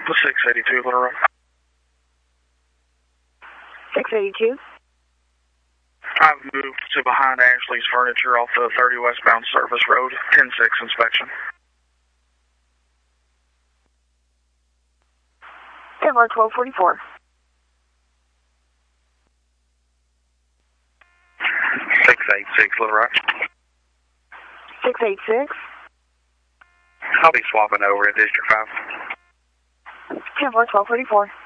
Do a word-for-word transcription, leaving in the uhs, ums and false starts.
six eighty-two, Little Rock. six eighty-two. I've moved to behind Ashley's Furniture off the thirty westbound Service Road, ten six inspection. Denver twelve forty-four. six eighty-six, Little Rock. six eighty-six. I'll be swapping over at District five. Denver twelve forty-four.